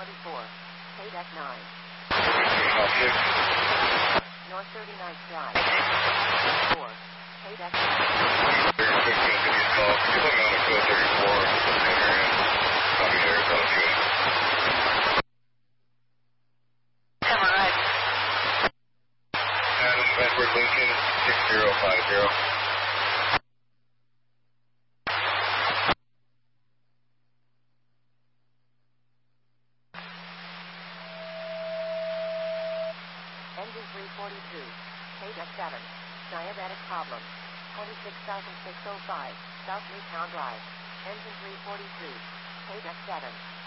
24. Paydeck 9. North 39th Drive. 4. Paydeck 9. Adam Edward Lincoln 6050. Engine 342. Paydeck 7. Diabetic problem. 26,605. South Newtown Drive. Engine 343. Paydeck 7.